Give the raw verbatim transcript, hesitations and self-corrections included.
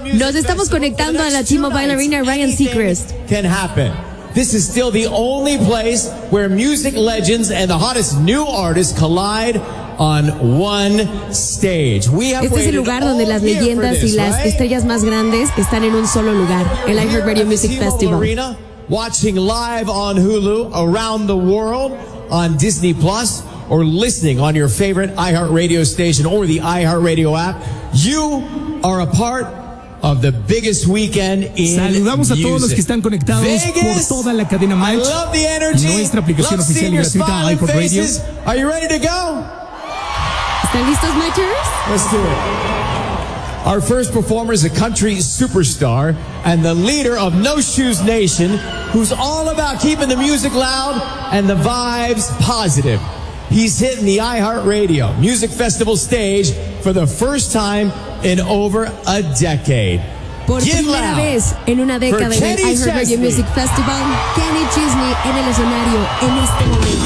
Nos estamos conectando a la T-Mobile Arena. Ryan Seacrest. Can happen. This is still the only place where music legends and the hottest new artists collide on one stage. We have Este es el lugar donde las leyendas y las estrellas más grandes están en un solo lugar, el iHeartRadio Music Festival. Arena, watching live on Hulu, around the world on Disney Plus, or listening on your favorite iHeartRadio station or the iHeartRadio app. You are a part of the biggest weekend in Saludamos a music. todos los que están conectados Vegas, por toda la cadena Match. I love the energy. Nuestra aplicación love oficial y gratuita iHeartRadio. Are you ready to go? ¿Están listos, Matchers? Let's do it. Our first performer is a country superstar and the leader of No Shoes Nation, who's all about keeping the music loud and the vibes positive. He's hitting the iHeartRadio Music Festival stage for the first time in over a decade. Por Get primera loud vez en una década for en el Kenny iHeartRadio Chesney. Music Festival, Kenny Chesney en el escenario en este momento.